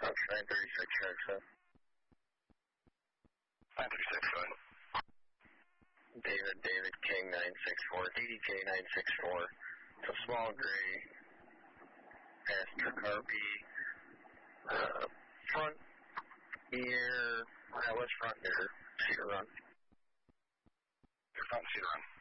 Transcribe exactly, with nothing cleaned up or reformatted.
That's nine thirty-six, Jackson. nine thirty-six, go ahead. David, David, King nine six four, D D K nine six four. It's a small gray Astra Carby. Uh, front ear, uh, what's front ear? Cedar Run. Your front Cedar Run.